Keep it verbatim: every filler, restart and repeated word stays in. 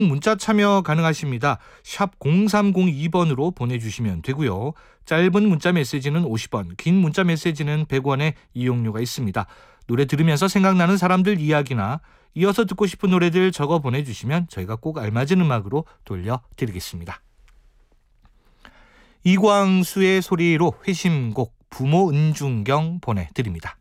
문자 참여 가능하십니다. 샵 공삼공이 번으로 보내주시면 되고요. 짧은 문자 메시지는 오십 원, 긴 문자 메시지는 백 원의 이용료가 있습니다. 노래 들으면서 생각나는 사람들 이야기나 이어서 듣고 싶은 노래들 적어 보내주시면 저희가 꼭 알맞은 음악으로 돌려드리겠습니다. 이광수의 소리로 회심곡 부모 은중경 보내드립니다.